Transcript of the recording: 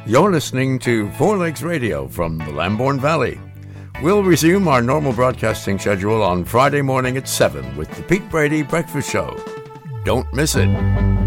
You're listening to Four Lakes Radio from the Lambourne Valley. We'll resume our normal broadcasting schedule on Friday morning at 7 with the Pete Brady Breakfast Show. Don't miss it.